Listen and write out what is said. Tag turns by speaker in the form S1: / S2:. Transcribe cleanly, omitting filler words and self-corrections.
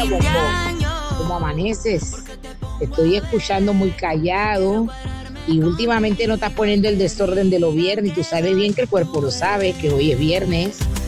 S1: ¿cómo amaneces? Te estoy escuchando muy callado y últimamente no estás poniendo el desorden de los viernes y tú sabes bien que el cuerpo lo sabe, que hoy es viernes.